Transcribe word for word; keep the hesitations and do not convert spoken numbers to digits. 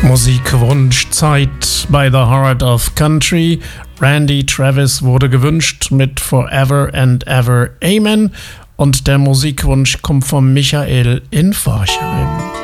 Musikwunschzeit bei The Heart of Country. Randy Travis wurde gewünscht mit Forever and Ever Amen und der Musikwunsch kommt von Michael in Forchheim.